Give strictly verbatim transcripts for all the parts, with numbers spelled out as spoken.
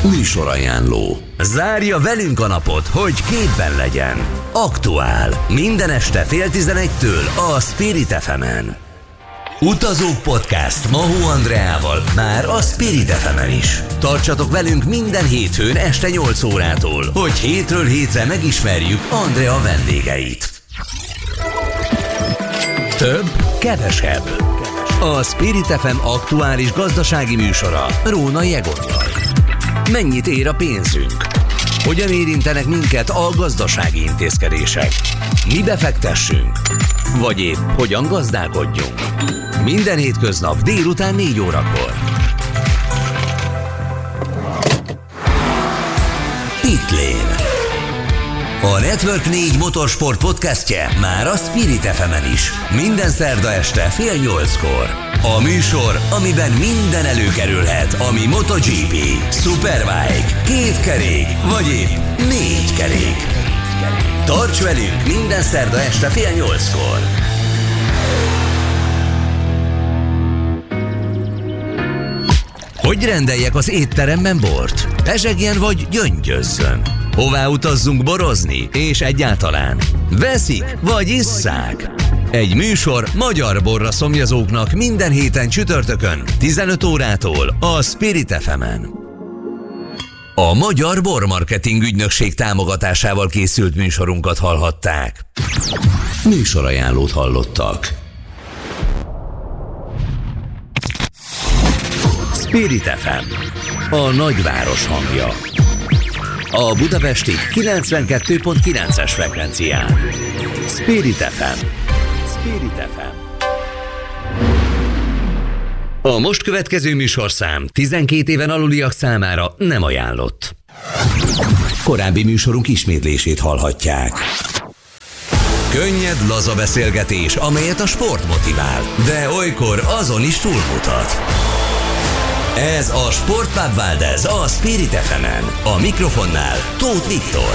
Műsorajánló. Zárja velünk a napot, hogy képben legyen. Aktuál. Minden este fél tizenegytől a Spirit ef emen. Utazók Podcast Mahó Andreával már a Spirit ef emen is. Tartsatok velünk minden hétfőn este nyolc órától, hogy hétről hétre megismerjük Andrea vendégeit. Több, kevesebb. A Spirit ef em aktuális gazdasági műsora Rónai Egonnal. Mennyit ér a pénzünk? Hogyan érintenek minket a gazdasági intézkedések? Mi befektessünk? Vagy épp hogyan gazdálkodjunk? Minden hétköznap délután négy órakor. Pitlane. A Network négy motorsport podcastje már a Spirit ef emen is. Minden szerda este fél nyolckor. A műsor, amiben minden előkerülhet, ami MotoGP, Superbike, két kerék, vagy épp négy kerék. Tarts velünk minden szerda este fél nyolckor. Hogy rendeljek az étteremben bort? Pezsegjen vagy gyöngyözzön? Hová utazzunk borozni? És egyáltalán veszik vagy isszák? Egy műsor magyar borra szomjazóknak minden héten csütörtökön tizenöt órától a Spirit ef emen. A Magyar Bormarketing Ügynökség támogatásával készült műsorunkat hallhatták. Műsorajánlót hallottak. Spirit ef em, a nagyváros hangja. A budapesti kilencvenkettő pont kilences frekvencián. Spirit ef em. Spirit ef em. A most következő műsorszám tizenkét éven aluliak számára nem ajánlott. Korábbi műsorunk ismétlését hallhatják. Könnyed, laza beszélgetés, amelyet a sport motivál, de olykor azon is túlmutat. Ez a Sportpub Valdez a Spirit ef emen. A mikrofonnál Tóth Viktor.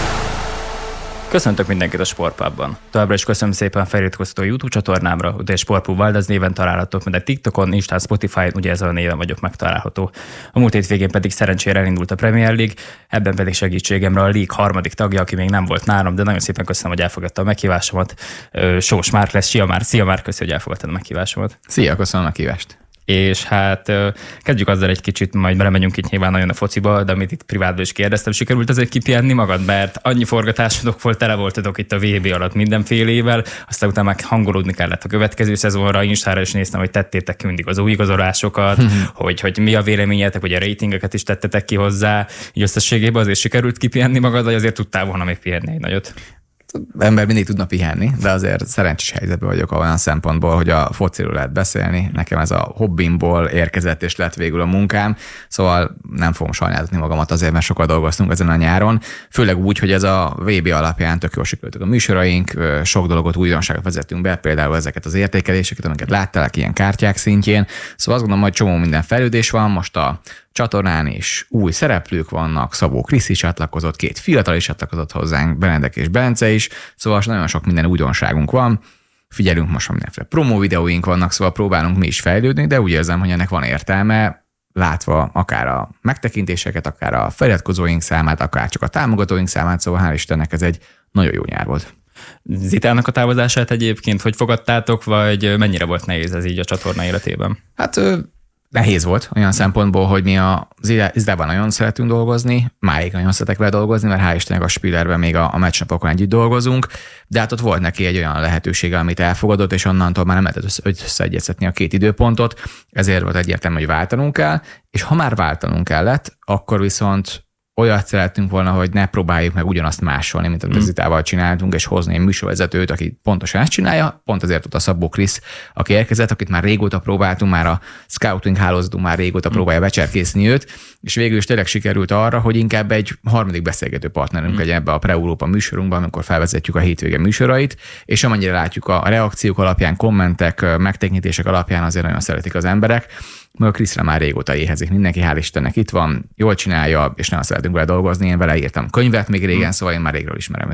Köszöntök mindenkit a Sportpubban. Továbbra is köszönöm szépen feliratkoztató YouTube csatornámra, ugye Sportpub Valdez néven találhatók, mert TikTokon, Instán, Spotify-on ugye ezen a néven vagyok megtalálható. A múlt hétvégén pedig szerencsére elindult a Premier League, ebben pedig segítségemre a League harmadik tagja, aki még nem volt nálam, de nagyon szépen köszönöm, hogy elfogadta a meghívásomat. Sós Márk lesz. Szia Márk, szia Márk, köszönöm, hogy elfogadtad a meghívásomat. Szia, köszönöm a meghívást. És hát kezdjük azzal egy kicsit, majd belemegyünk itt nyilván nagyon a fociba, de amit itt privátban is kérdeztem, sikerült azért kipihenni magad, mert annyi forgatásodok volt, tele voltatok itt a vé bé alatt mindenfélével, aztán utána meg hangolódni kellett a következő szezonra, Instára is néztem, hogy tettétek ki mindig az új igazolásokat, hogy, hogy mi a véleményetek, hogy a ratingeket is tettetek ki hozzá, így összességében azért sikerült kipihenni magad, vagy azért tudtál volna még pihenni egy nagyot? Ember mindig tudna pihenni, de azért szerencsés helyzetben vagyok olyan szempontból, hogy a fociról lehet beszélni. Nekem ez a hobbimból érkezett, és lett végül a munkám, szóval nem fogom sajnáltatni magamat azért, mert sokat dolgoztunk ezen a nyáron. Főleg úgy, hogy ez a vé bé alapján tök jól sikerültek a műsoraink, sok dolgot, újdonságot vezettünk be, például ezeket az értékeléseket, amiket láttál, ilyen kártyák szintjén. Szóval azt gondolom, hogy csomó minden fejlődés van, most a csatornán is új szereplők vannak, Szabó Krisz is csatlakozott, két fiatal is csatlakozott hozzánk, Benedek és Bence is, szóval nagyon sok minden újdonságunk van, figyelünk most, mindenféle promó videóink vannak, szóval próbálunk mi is fejlődni, de úgy érzem, hogy ennek van értelme, látva akár a megtekintéseket, akár a feliratkozóink számát, akár csak a támogatóink számát, szóval hál' Istennek ez egy nagyon jó nyár volt. Zitának a távozását egyébként hogy fogadtátok, vagy mennyire volt nehéz ez így a csatorna életében? Hát nehéz volt olyan szempontból, hogy mi az Izdában nagyon szeretünk dolgozni, máig nagyon szeretek vele dolgozni, mert hál' Istennek a Spillerben még a, a meccsnapokon együtt dolgozunk, de hát ott volt neki egy olyan lehetősége, amit elfogadott, és onnantól már nem lehetett összeegyeztetni a két időpontot, ezért volt egyértelmű, hogy váltanunk kell, és ha már váltanunk kellett, akkor viszont olyat szerettünk volna, hogy ne próbáljuk meg ugyanazt másolni, mint amit mm. Zitával csináltunk, és hozni egy műsorvezetőt, aki pontosan ezt csinálja, pont azért ott a Szabó Krisz, aki érkezett, akit már régóta próbáltunk, már a scouting hálózatunk már régóta mm. próbálja becserkészni őt, és végül is tényleg sikerült arra, hogy inkább egy harmadik beszélgető partnerünk mm. legyen ebbe a Pre-Európa műsorunkban, amikor felvezetjük a hétvége műsorait, és amennyire látjuk a reakciók alapján, kommentek, megtekintések alapján azért nagyon szeretik az emberek, mert a Kriszre már régóta éhezik. Mindenki, hál' Istennek itt van, jól csinálja, és nagyon szeretünk vele dolgozni. Én vele írtam könyvet még régen, szóval én már régről ismerem őt.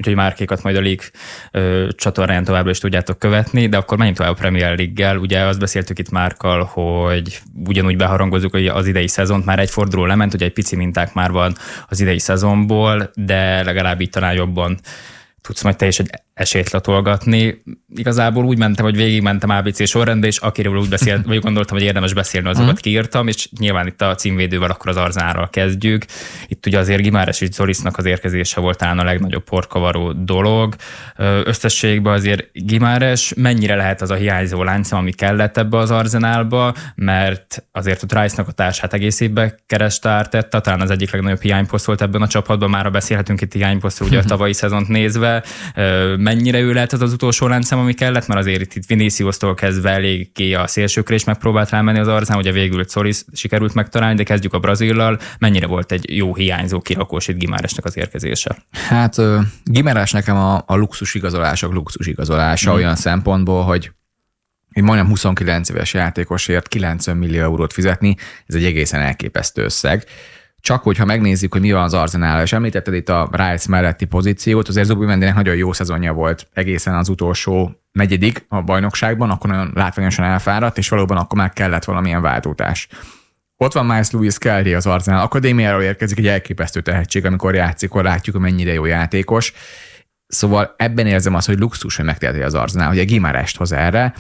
úgyhogy márkékat majd a League ö, csatornán továbbra is tudjátok követni, de akkor menjünk tovább a Premier League-gel. Ugye azt beszéltük itt Márkkal, hogy ugyanúgy beharangozzuk, hogy az idei szezont már egy forduló lement, ugye egy pici minták már van az idei szezonból, de legalább így talán jobban tudsz majd te is egy esélyt latolgatni. Igazából úgy mentem, hogy végigmentem á bé cé sorrendbe, és akiről úgy beszélt, vagy gondoltam, hogy érdemes beszélni, azokat kiírtam, és nyilván itt a címvédővel akkor az Arzenálral kezdjük. Itt ugye azért Gimares és Zolisnak az érkezése volt talán a legnagyobb porkavaró dolog. Összességben azért Gimares mennyire lehet az a hiányzó láncszem, ami kellett ebbe az Arzenálba, mert azért ott Rice-nak a társát egész évben kereste Arteta, talán az egyik legnagyobb hiányposzt volt ebben a csapatban, már beszélhetünk itt hiányposztról, ugye a tavalyi szezont nézve. Mennyire ő lehet az az utolsó láncszem, ami kellett, mert azért itt Viniciustól kezdve eléggé a szélsőkre is megpróbált rámenni az Arzenál, ugye végül Solis sikerült megtalálni, de kezdjük a Brazillal. Mennyire volt egy jó hiányzó kirakós itt Gimaresnek az érkezése? Hát Gimares nekem a, a luxus igazolások luxus igazolása mm. olyan szempontból, hogy egy majdnem huszonkilenc éves játékosért kilencven millió eurót fizetni, ez egy egészen elképesztő összeg. Csak hogyha megnézzük, hogy mi van az Arzenál, és említetted itt a Rice melletti pozíciót, azért Zubimendinek nagyon jó szezonja volt egészen az utolsó negyedik a bajnokságban, akkor nagyon látványosan elfáradt, és valóban akkor már kellett valamilyen váltótás. Ott van Miles Lewis Kelly az Arzenál akadémiáról érkezik, egy elképesztő tehetség, amikor játszik, akkor látjuk, hogy mennyire jó játékos. Szóval ebben érzem azt, hogy luxus, hogy megteheti az Arzenál, hogy egy Gimarest hoz erre,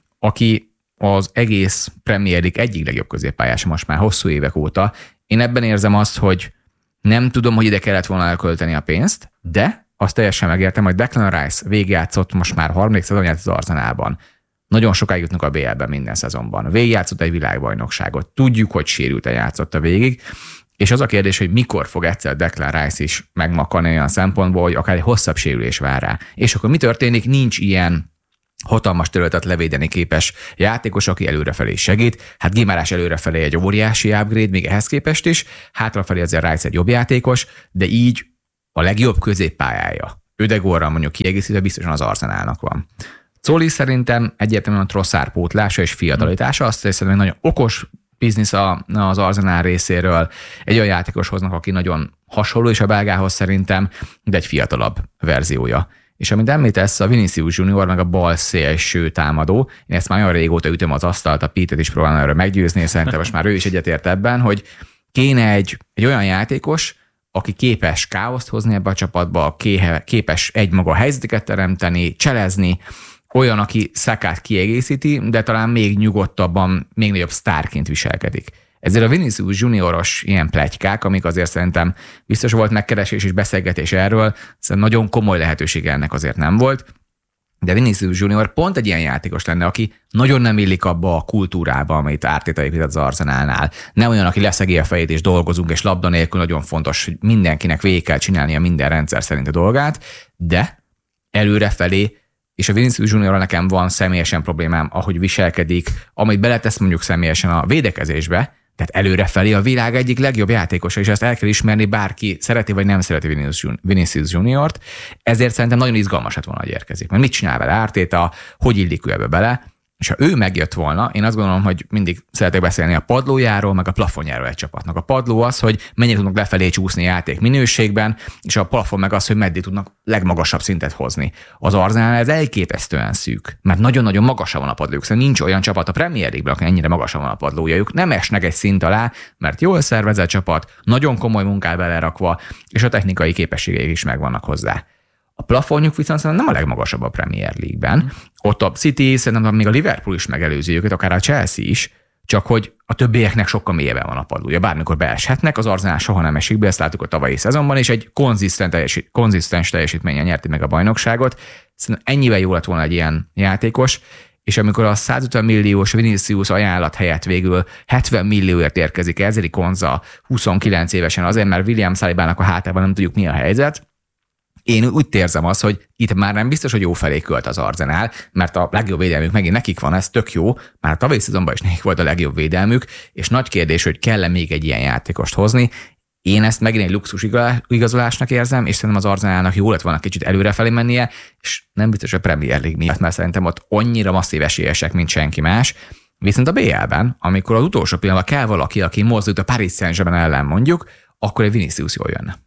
aki az egész Premier League egyik legjobb középpályása most már hosszú évek óta. Én ebben érzem azt, hogy nem tudom, hogy ide kellett volna elkölteni a pénzt, de azt teljesen megértem, hogy Declan Rice végigjátszott most már harmadik szezonját az Arzenálban. Nagyon sokáig jutnak a bé el-ben minden szezonban. Végigjátszott egy világbajnokságot. Tudjuk, hogy sérülten játszotta végig, és az a kérdés, hogy mikor fog egyszer Declan Rice is megmakani olyan szempontból, hogy akár egy hosszabb sérülés vár rá. És akkor mi történik? Nincs ilyen hatalmas területet levédeni képes játékos, aki előrefelé segít. Hát Gimares előrefelé egy óriási upgrade, még ehhez képest is. Hátrafelé azért Rice egy jobb játékos, de így a legjobb középpályája. Ödegorral mondjuk kiegészítve biztosan az Arzenálnak van. Solis szerintem egyértelműen a Trossard pótlása és fiatalitása. Azt hiszem, hogy nagyon okos biznisz az Arzenál részéről. Egy olyan játékos hoznak, aki nagyon hasonló is a belgához szerintem, de egy fiatalabb verziója. És amit említesz, a Vinicius Junior meg a bal szélső támadó, én ezt már olyan régóta ütöm az asztalt, a Pete-et is próbálom erről meggyőzni, és szerintem most már ő is egyetért ebben, hogy kéne egy, egy olyan játékos, aki képes káoszt hozni ebbe a csapatba, képes egymaga helyzeteket teremteni, cselezni, olyan, aki Szakát kiegészíti, de talán még nyugodtabban, még nagyobb sztárként viselkedik. Ezért a Vinicius Junioros ilyen pletykák, amik azért szerintem biztos volt megkeresés és beszélgetés erről, szerintem nagyon komoly lehetőség ennek azért nem volt, de Vinicius Junior pont egy ilyen játékos lenne, aki nagyon nem illik abba a kultúrába, amit Arteta épített az Arzenálnál. Nem olyan, aki leszegi a fejét és dolgozunk, és labda nélkül nagyon fontos, hogy mindenkinek végig kell csinálnia minden rendszer szerint a dolgát, de előrefelé, és a Vinicius Juniorral nekem van személyesen problémám, ahogy viselkedik, amit beletesz mondjuk személyesen a védekezésbe, tehát előrefelé a világ egyik legjobb játékosa, és ezt el kell ismerni, bárki szereti vagy nem szereti Vinicius Juniort, ezért szerintem nagyon izgalmas lett volna, hogy érkezik. Mert mit csinál vele Arteta, hogy illik ő ebbe bele, és ha ő megjött volna, én azt gondolom, hogy mindig szeretek beszélni a padlójáról, meg a plafonjáról egy csapatnak. A padló az, hogy mennyire tudnak lefelé csúszni játék minőségben, és a plafon meg az, hogy meddig tudnak legmagasabb szintet hozni. Az Arzenál ez elképesztően szűk, mert nagyon-nagyon magasan van a padlójuk. Szóval nincs olyan csapat a Premier League-ben, aki ennyire magasan van a padlója. Ők nem esnek egy szint alá, mert jól szervezett csapat, nagyon komoly munkát belerakva, és a technikai képességeik is megvannak hozzá. A plafonjuk viszont nem a legmagasabb a Premier League-ben. Mm. Ott a City, szerintem még a Liverpool is megelőzi őket, akár a Chelsea is, csak hogy a többieknek sokkal mélyebben van a padlója. Bármikor beeshetnek, az Arzenál soha nem esik be, ezt láttuk a tavalyi szezonban, és egy konzisztens, teljesít, konzisztens teljesítményen nyerti meg a bajnokságot. Szerintem ennyivel jó lett volna egy ilyen játékos, és amikor a százötven milliós Vinicius ajánlat helyett végül hetven millióért érkezik Ezri Konza huszonkilenc évesen, azért, mert William Salibának a hátában nem tudjuk, mi a helyzet. Én úgy érzem azt, hogy itt már nem biztos, hogy jó felé költ az Arzenál, mert a legjobb védelmük megint nekik van, ez tök jó, már a tavalyi szezonban is nekik volt a legjobb védelmük, és nagy kérdés, hogy kell-e még egy ilyen játékost hozni. Én ezt megint egy luxus igazolásnak érzem, és szerintem az Arzenálnak jó lett volna kicsit előrefelé mennie, és nem biztos a Premier League miatt, mert szerintem ott annyira masszív esélyesek, mint senki más. Viszont a bé el-ben, amikor az utolsó pillanatban kell valaki, aki mozdult a Paris Saint-Germain ellen mondjuk, akkor egy Vinicius jól jönne.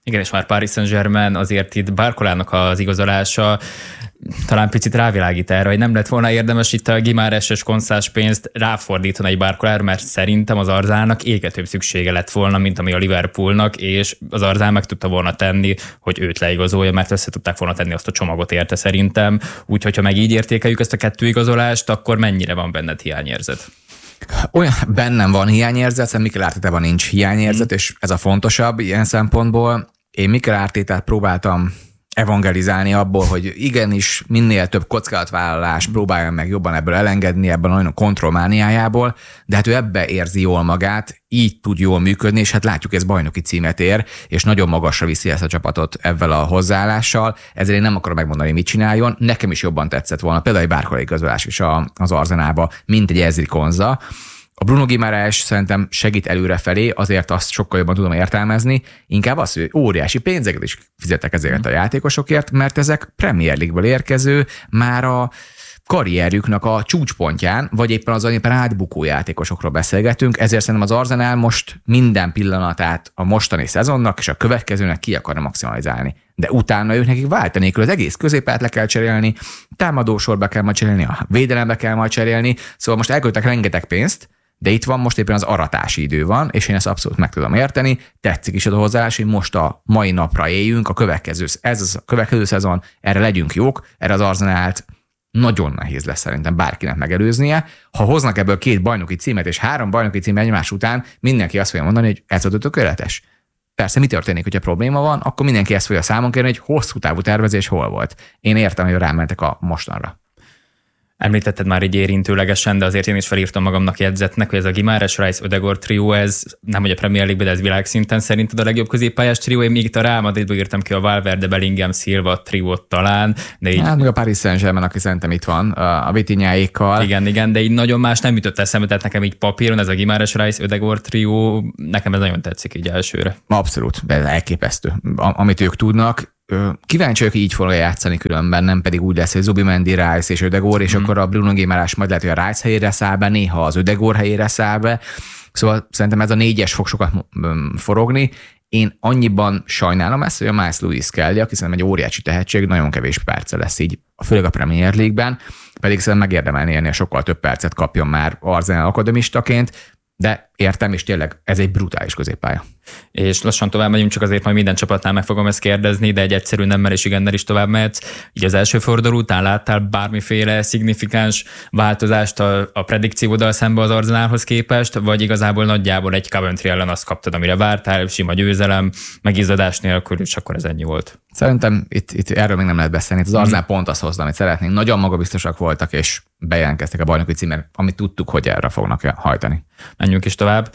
Igen, és már Paris Saint-Germain azért itt Barcolának az igazolása talán picit rávilágít erre, hogy nem lett volna érdemes itt a Gimáres-es konszás pénzt ráfordítani egy Barcolára, mert szerintem az Arzának égetőbb szüksége lett volna, mint ami a Liverpoolnak, és az Arzán meg tudta volna tenni, hogy őt leigazolja, mert össze tudták volna tenni azt a csomagot érte szerintem. Úgyhogy ha meg így értékeljük ezt a kettő igazolást, akkor mennyire van benned hiányérzet? Olyan bennem van hiányérzet, szóval Mikel Artetában nincs hiányérzet, mm. és ez a fontosabb ilyen szempontból. Én Mikel Artetát próbáltam evangelizálni abból, hogy igenis minél több kockázatvállalás, próbáljon meg jobban ebből elengedni, ebben a nagyon kontrollmániájából, de hát ő ebbe érzi jól magát, így tud jól működni, és hát látjuk, ez bajnoki címet ér, és nagyon magasra viszi ezt a csapatot ezzel a hozzáállással, ezért én nem akarom megmondani, mit csináljon. Nekem is jobban tetszett volna, például egy Barcola igazolás is az Arzenába, mint egy Ezri Konza. A Bruno Guimaraes szerintem segít előrefelé, azért azt sokkal jobban tudom értelmezni, inkább az, hogy óriási pénzeket is fizettek ezért a játékosokért, mert ezek Premier League-ből érkező, már a karrierjüknek a csúcspontján, vagy éppen az éppen átbukó játékosokról beszélgetünk, ezért szerintem az Arsenal most minden pillanatát a mostani szezonnak és a következőnek ki akarna maximalizálni. De utána ők nekik váltani kell, az egész középát le kell cserélni, támadósorba kell majd cserélni, a védelembe kell majd cserélni, szóval most elköltek rengeteg pénzt, de itt van most éppen az aratási idő van, és én ezt abszolút meg tudom érteni, tetszik is az a hozzáállás, hogy most a mai napra éljünk, a következő, ez az a következő szezon, erre legyünk jók, erre az Arsenált nagyon nehéz lesz szerintem bárkinek megelőznie. Ha hoznak ebből két bajnoki címet és három bajnoki cím egymás után, mindenki azt fogja mondani, hogy ez volt tökéletes. Persze, mi történik, hogyha probléma van, akkor mindenki ezt fogja számon kérni, hogy hosszú távú tervezés hol volt. Én értem, hogy rámentek a mostanra. Említetted már így érintőlegesen, de azért én is felírtam magamnak jegyzetnek, hogy ez a Gimares, Rice, Ödegaard trió, ez nem hogy a Premier League-ben, de ez világszinten szerinted a legjobb középpályás trió. Én még itt a Real Madridba írtam ki a Valverde, Bellingham, Silva triót talán. De így... Hát meg a Paris Saint-Germain, aki szerintem itt van, a Vitinháékkal. Igen, igen, de így nagyon más nem jutott eszembe, tehát nekem így papíron ez a Gimares, Rice, Ödegaard trió, nekem ez nagyon tetszik így elsőre. Abszolút, ez elképesztő. Amit ők tudnak, kíváncsi vagyok, így fogja játszani különben, nem pedig úgy lesz, hogy Zubimendi, Rice és Ödegaard, és mm. akkor a Bruno Guimaraes majd lehet, hogy a Rice helyére száll be, néha az Ödegaard helyére száll be. Szóval szerintem ez a négyes fog sokat forogni. Én annyiban sajnálom ezt, hogy a Miles Lewis Kelly, aki szerintem egy óriási tehetség, nagyon kevés perce lesz így, főleg a Premier League-ben, pedig szerintem megérdemelni ennél sokkal több percet kapjon már Arsenal akademistaként, de értem, és tényleg ez egy brutális középpálya. És lassan tovább megyünk, csak azért majd minden csapatnál meg fogom ezt kérdezni, de egy egyszerű nemmel és igennel is tovább mehetsz. Így az első forduló után láttál bármiféle szignifikáns változást a, a predikcióddal szembe az Arsenalhoz képest, vagy igazából nagyjából egy Coventry ellen azt kaptad, amire vártál, sima győzelem, megizzadás nélkül, és akkor ez ennyi volt. Szerintem itt, itt erről még nem lehet beszélni. Az Arsenal hmm. pont azt hozta, amit szeretnénk. Nagyon magabiztosak voltak, és bejelentkeztek a bajnoki címért, amit tudtuk, hogy erre fognak hajtani. Menjünk is tovább.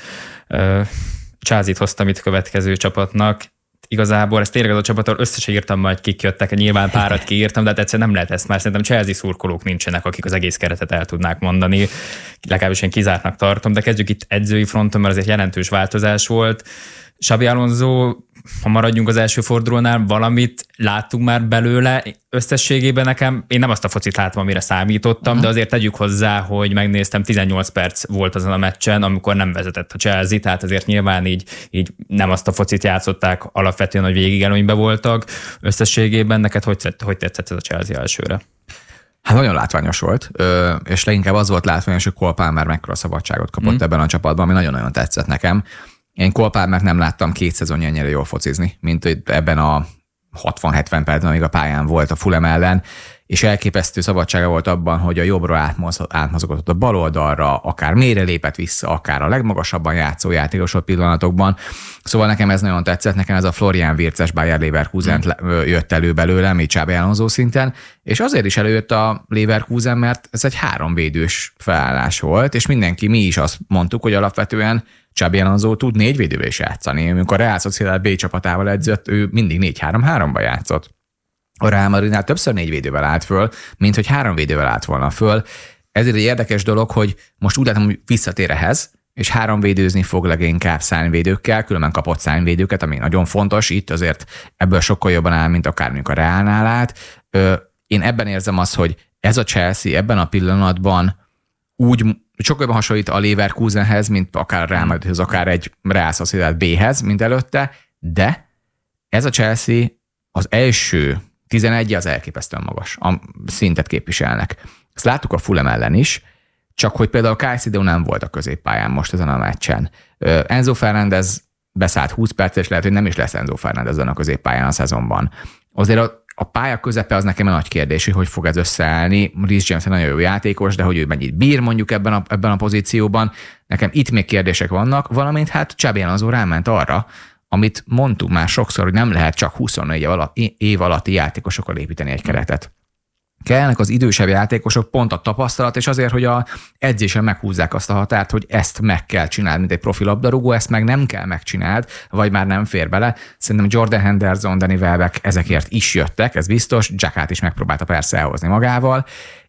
Chelsea-t hoztam itt következő csapatnak. Igazából ezt tényleg az a csapatról összesen írtam, majd kik jöttek, nyilván párat kiírtam, de hát egyszerűen nem lehet ezt, már szerintem Chelsea szurkolók nincsenek, akik az egész keretet el tudnák mondani. Legalábbis én kizártnak tartom, de kezdjük itt edzői fronton, mert azért jelentős változás volt. Xabi Alonso, ha maradjunk az első fordulónál, valamit láttunk már belőle. Összességében nekem, én nem azt a focit látom, amire számítottam, uh-huh. de azért tegyük hozzá, hogy megnéztem, tizennyolc perc volt azon a meccsen, amikor nem vezetett a Chelsea, tehát azért nyilván így, így nem azt a focit játszották alapvetően, hogy végig előnybe voltak. Összességében neked hogy, hogy tetszett ez a Chelsea elsőre? Hát nagyon látványos volt, és leginkább az volt látványos, hogy Cole Palmer mekkora szabadságot kapott uh-huh. ebben a csapatban, ami nagyon-nagyon tetszett nekem. Én Cole Palmert nem láttam két szezonja ennyire jól focizni, mint ebben a hatvan-hetven percben, amíg a pályán volt a Fulham ellen, és elképesztő szabadsága volt abban, hogy a jobbra átmozogott a bal oldalra, akár mélyre lépett vissza, akár a legmagasabban játszó játékosok pillanatokban. Szóval nekem ez nagyon tetszett, nekem ez a Florian Wirtz-es Bayer Leverkusen mm. jött elő belőlem, így Xabi Alonso szinten, és azért is előjött a Leverkusen, mert ez egy háromvédős felállás volt, és mindenki, mi is azt mondtuk, hogy alapvetően Xabi Alonso tud négy védővel is játszani. Amikor a Real Sociedad B csapatával edzett, ő mindig négy három-háromba játszott. A Real Madridnál többször négy védővel állt föl, mint hogy három védővel állt volna föl. Ezért egy érdekes dolog, hogy most úgy látom, hogy visszatér ehhez, és három védőzni fog leginkább szárnyvédőkkel, különben kapott szárnyvédőket, ami nagyon fontos. Itt azért ebből sokkal jobban áll, mint akár mondjuk a Realnál állt. Én ebben érzem azt, hogy ez a Chelsea ebben a pillanatban úgy sokkal jobban hasonlít a Leverkusenhez, mint akár a Real Madridhoz, akár egy Real Sociedad B-hez, mint előtte, de ez a Chelsea az első tizenegy az elképesztően magas, a szintet képviselnek. Ezt láttuk a Fulham ellen is, csak hogy például Caicedo nem volt a középpályán most ezen a meccsen. Enzo Fernández beszállt húsz percet, és lehet, hogy nem is lesz Enzo Fernández ezen a középpályán a szezonban. Azért a, a pálya közepe az nekem egy nagy kérdés, hogy hogy fog ez összeállni. Reece James egy nagyon jó játékos, de hogy ő mennyit bír mondjuk ebben a, ebben a pozícióban. Nekem itt még kérdések vannak, valamint hát Xabi Alonso ráment arra, amit mondtuk már sokszor, hogy nem lehet csak huszonnégy év alatti játékosokkal építeni egy keretet. Kellnek az idősebb játékosok pont a tapasztalat, és azért, hogy a edzésen meghúzzák azt a határt, hogy ezt meg kell csinálni, mint egy profi labdarúgó, ezt meg nem kell megcsináld, vagy már nem fér bele. Szerintem Jordan Henderson, Danny Welbeck ezekért is jöttek, ez biztos, Xhakát is megpróbálta persze elhozni magával.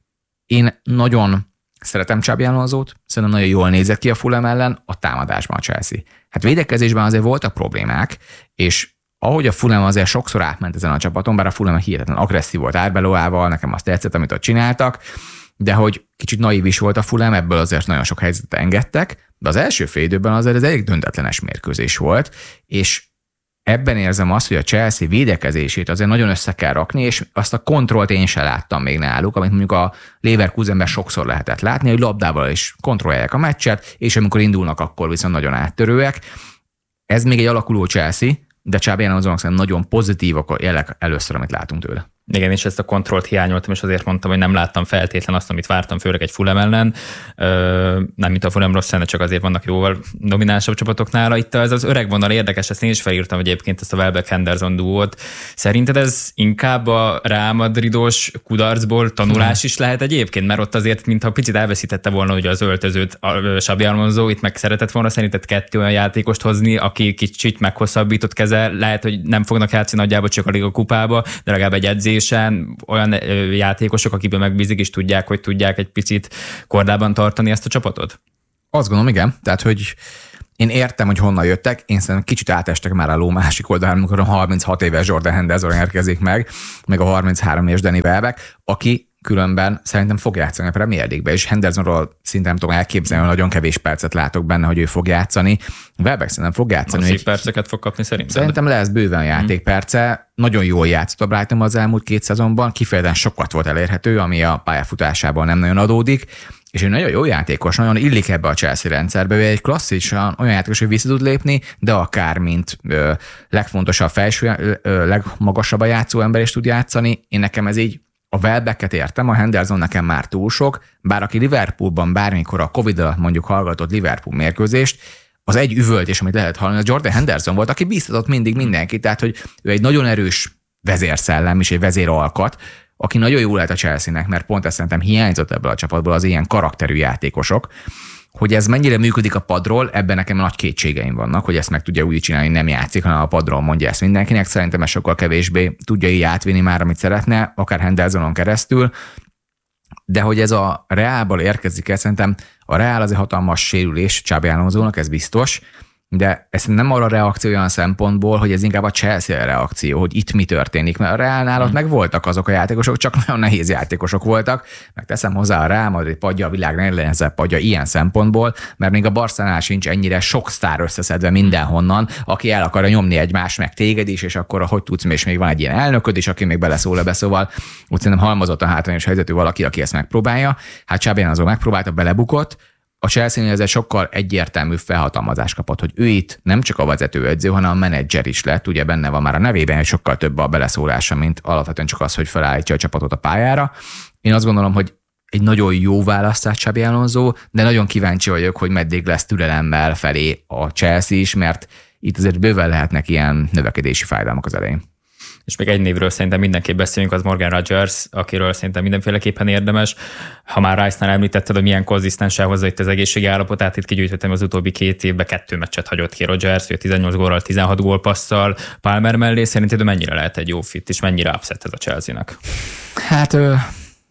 Én nagyon szeretem Xabi Alonsót, szerintem nagyon jól nézett ki a Fulham ellen, a támadásban a Chelsea. Hát védekezésben azért voltak problémák, és ahogy a Fulham azért sokszor átment ezen a csapaton, bár a Fulham hihetetlen agresszív volt Arbeloával, nekem azt tetszett, amit ott csináltak, de hogy kicsit naív is volt a Fulham, ebből azért nagyon sok helyzetet engedtek, de az első fél időben azért ez elég döntetlenes mérkőzés volt, és ebben érzem azt, hogy a Chelsea védekezését azért nagyon össze kell rakni, és azt a kontrollt én sem láttam még náluk, amit mondjuk a Leverkusenben sokszor lehetett látni, hogy labdával is kontrollálják a meccset, és amikor indulnak, akkor viszont nagyon áttörőek. Ez még egy alakuló Chelsea, de Xabi Alonsónak szerintem nagyon pozitívak a jelek először, amit látunk tőle. Igen, és ezt a kontrollt hiányoltam, és azért mondtam, hogy nem láttam feltétlen azt, amit vártam, főleg egy Fulham ellen. Ö, nem, mint a Fulham rossz lenne, csak azért vannak jóval dominánsabb csapatok nála. Itt ez az öreg vonal érdekes, ezt én is felírtam egyébként, ezt a Welbeck-Henderson duót. Szerinted ez inkább a Real Madridos kudarcból tanulás is lehet egyébként? Mert ott azért, mintha picit elveszítette volna ugye az öltözőt a Xabi Alonso, itt meg szeretett volna szerinted kettő olyan játékost hozni, aki kicsit meghosszabbított keze, lehet, hogy nem fognak játszani nagyjából csak a Liga kupába, de legalább egy edzés olyan játékosok, akiből megbízik, és tudják, hogy tudják egy picit kordában tartani ezt a csapatot? Azt gondolom, igen. Tehát, hogy én értem, hogy honnan jöttek, én szerintem kicsit átestek már a ló másik oldalán, amikor a harminchat éves Jordan Henderson érkezik meg, meg a harminchárom éves Danny Welbeck, aki különben szerintem fog játszani a Premier League-be, és Hendersonról szinte nem tudom elképzelni, hogy nagyon kevés percet látok benne, hogy ő fog játszani. Welbeck szerintem fog játszani. Szép perceket fog kapni szerintem. Szerintem lesz bőven játékperce. Hmm. Nagyon jól játszott a Brighton az elmúlt két szezonban, kifejezetten sokat volt elérhető, ami a pályafutásában nem nagyon adódik, és ő nagyon jó játékos, nagyon illik ebbe a Chelsea rendszerbe, ő egy klasszikusan olyan játékos, hogy vissza tud lépni, de akár mint ö, legfontosabb felső, ö, legmagasabb a játszó ember is tud játszani. Én nekem ez így a Welbecket értem, a Henderson nekem már túl sok, bár aki Liverpoolban bármikor a Covid alatt mondjuk hallgatott Liverpool mérkőzést, az egy üvöltés, amit lehet hallani, az Jordan Henderson volt, aki bíztatott mindig mindenki, tehát hogy ő egy nagyon erős vezérszellem és egy vezéralkat, aki nagyon jó lehet a Chelsea-nek, mert pont ezt szerintem hiányzott ebből a csapatból az ilyen karakterű játékosok. Hogy ez mennyire működik a padról, ebben nekem nagy kétségeim vannak, hogy ezt meg tudja úgy csinálni, nem játszik, hanem a padról mondja ezt mindenkinek. Szerintem ez sokkal kevésbé tudja így átvinni már, amit szeretne, akár Hendersonon keresztül. De hogy ez a Realból érkezik el, szerintem a Real az egy hatalmas sérülés Xabi Alonsónak, ez biztos, de ez nem arra reakció olyan szempontból, hogy ez inkább a Chelsea reakció, hogy itt mi történik, mert a Realnál ott meg voltak azok a játékosok, csak nagyon nehéz játékosok voltak, meg teszem hozzá a Real Madrid padja, a világ legnehezebb padja ilyen szempontból, mert még a Barcelonál sincs ennyire sok sztár összeszedve mindenhonnan, aki el akarja nyomni egymást, meg téged is, és akkor hogy tudsz, és még van egy ilyen elnököd is, aki még beleszól ebbe, szóval úgy szerintem halmozottan hátrányos helyzetű valaki, aki ezt megpróbálja. Hát Xabi Alonso megpróbálta, belebukott. A Chelsea-nél ez egy sokkal egyértelmű felhatalmazást kapott, hogy ő itt nem csak a vezetőedző, hanem a menedzser is lett, ugye benne van már a nevében, hogy sokkal több a beleszólása, mint alapvetően csak az, hogy felállítja a csapatot a pályára. Én azt gondolom, hogy egy nagyon jó választás Xabi Alonso, de nagyon kíváncsi vagyok, hogy meddig lesz türelemmel felé a Chelsea is, mert itt azért bőven lehetnek ilyen növekedési fájdalmak az elején. És még egy névről szerintem mindenképp beszélünk, az Morgan Rogers, akiről szerintem mindenféleképpen érdemes. Ha már Rice-nál említetted, hogy milyen konzisztensen hozza itt az egészségi állapotát, itt kigyűjtöttem az utóbbi két évben, kettő meccset hagyott ki Rogers, tizennyolc gólral, tizenhat gólpasszal, Palmer mellé. Szerinted mennyire lehet egy jó fit, és mennyire upset ez a Chelsea-nek? Hát ö,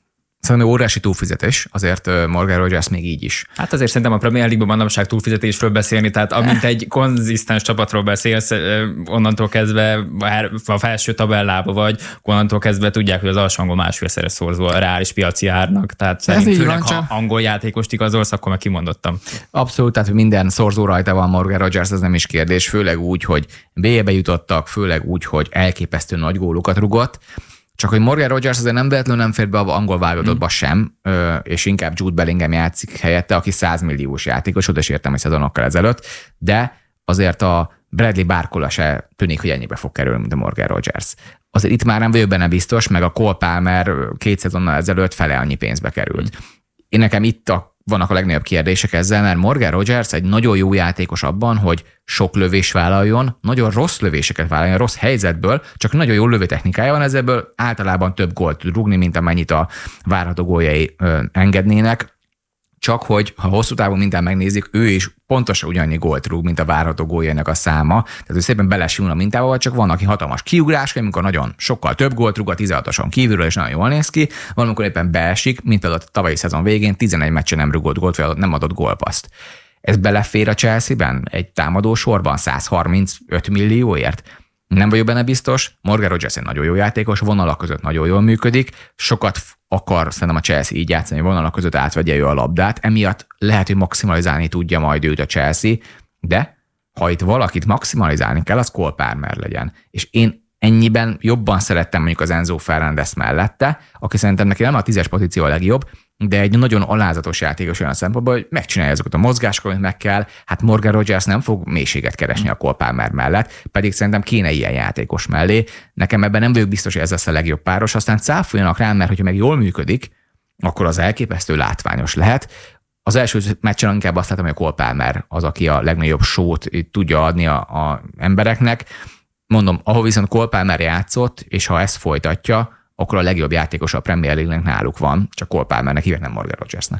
Szerintem óriási túlfizetés, azért Morgan Rodgers még így is. Hát azért szerintem a Premier League-ban manapság túlfizetésről beszélni, tehát amint egy konzisztens csapatról beszélsz, onnantól kezdve a felső tabellába vagy, onnantól kezdve tudják, hogy az alsó angol másfélszeres szorzó a reális piaci árnak, tehát szerintem főleg, ha angol játékost igazolsz, akkor meg kimondottam. Abszolút, tehát minden szorzó rajta van Morgan Rodgers, ez nem is kérdés, főleg úgy, hogy bé-be jutottak, főleg úgy, hogy elképesztő nagy gólokat rugott. Csak hogy Morgan Rodgers azért nem véletlenül nem fér be az angol válogatottba mm. sem, és inkább Jude Bellingham játszik helyette, aki száz milliós játékos, oda is értem egy szezonokkal ezelőtt, de azért a Bradley Barcola se tűnik, hogy ennyibe fog kerülni, mint a Morgan Rodgers. Azért itt már nem vagyok benne biztos, meg a Cole Palmer két szezonnal ezelőtt fele annyi pénzbe került. Mm. Én nekem itt a vannak a legnagyobb kérdések ezzel, mert Morgan Rodgers egy nagyon jó játékos abban, hogy sok lövés vállaljon, nagyon rossz lövéseket vállaljon, rossz helyzetből, csak nagyon jó lövőtechnikája van, ebből általában több gólt tud rúgni, mint amennyit a várható góljai ö, engednének. Csak hogy, ha hosszú távon mindent megnézik, ő is pontosan ugyannyi gólt rúg, mint a várható góljainak a száma. Tehát ő szépen belesül a mintával, csak van, aki hatalmas kiugrás, amikor nagyon sokkal több gólt rúg a tizenhatoson kívülről, és nagyon jól néz ki. Van, amikor éppen beesik, mint például a tavalyi szezon végén tizenegy meccsen nem rúgott gólt, vagy nem adott gólpaszt. Ez belefér a Chelsea-ben egy támadó sorban száz harmincöt millióért? Nem vagyok benne biztos. Morgan Rodgers egy nagyon jó játékos, vonalak között nagyon jól működik, sokat akar szerintem a Chelsea így játszani, hogy vonalak között átvegye ő a labdát, emiatt lehet, hogy maximalizálni tudja majd őt a Chelsea, de ha itt valakit maximalizálni kell, az Cole Palmer legyen. És én ennyiben jobban szerettem mondjuk az Enzo Fernandez mellette, aki szerintem neki nem a tízes pozíció a legjobb, de egy nagyon alázatos játékos olyan szempontból, hogy megcsinálja azokat a mozgásokat, amit meg kell. Hát Morgan Rodgers nem fog mélységet keresni a Cole Palmer mellett, pedig szerintem kéne ilyen játékos mellé. Nekem ebben nem vagyok biztos, hogy ez lesz a legjobb páros, aztán cáfoljanak rám, mert hogyha meg jól működik, akkor az elképesztő látványos lehet. Az első meccsen inkább azt látom, hogy a Cole Palmer az, aki a legnagyobb sót tudja adni a, a embereknek. Mondom, ahol viszont Cole Palmer játszott, és ha ezt folytatja, akkor a legjobb játékos a Premier League-nek náluk van, csak Cole Palmernek hívják, nem Morgan Rodgersnek.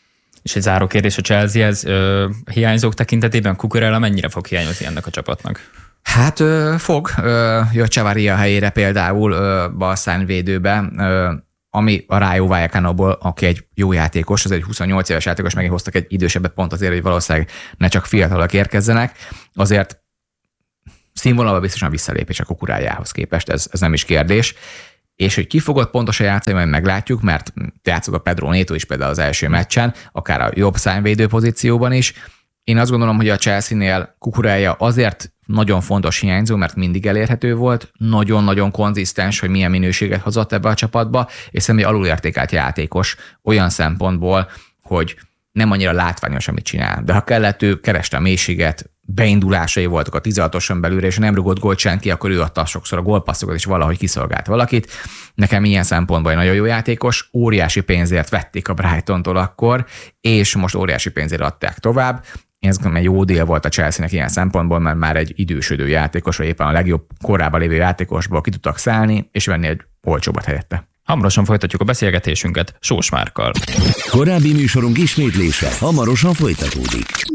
És egy záró kérdés a Chelsea-hez, hiányzók tekintetében Cucurella mennyire fog hiányozni ennek a csapatnak? Hát ö, fog, ö, jött Chavaria helyére például ö, bal szárnyvédőbe, ö, ami a Rayo Vallecanoból, aki egy jó játékos, az egy huszonnyolc éves játékos, megint hoztak egy idősebbet pont azért, hogy valószínűleg ne csak fiatalok érkezzenek, azért színvonalban biztosan visszalépés a Cucurellához képest, ez, ez nem is kérdés. És hogy ki fogod pontosan játszani, majd meglátjuk, mert játszott a Pedro Neto is például az első meccsen, akár a jobb szárnyvédő pozícióban is. Én azt gondolom, hogy a Chelsea-nél Cucurella azért nagyon fontos hiányzó, mert mindig elérhető volt, nagyon-nagyon konzisztens, hogy milyen minőséget hozott ebbe a csapatba, és szerintem egy alulértékelt játékos olyan szempontból, hogy nem annyira látványos, amit csinál. De ha kellett, ő kereste a mélységet, beindulásai voltak a tizenhatoson belülre, és nem rugott gólt senki, akkor ő adta sokszor a gólpasszokat, és valahogy kiszolgált valakit. Nekem ilyen szempontból egy nagyon jó játékos, óriási pénzért vették a Brightontól akkor, és most óriási pénzért adták tovább. Én azt gondolom, egy jó dél volt a Chelsea-nek ilyen szempontból, mert már egy idősödő játékos, vagy éppen a legjobb korában lévő játékosból ki tudtak szállni, és venni egy olcsóbbat helyette. Hamarosan folytatjuk a beszélgetésünket Sós Márkkal. Korábbi műsorunk ismétlése hamarosan folytatódik.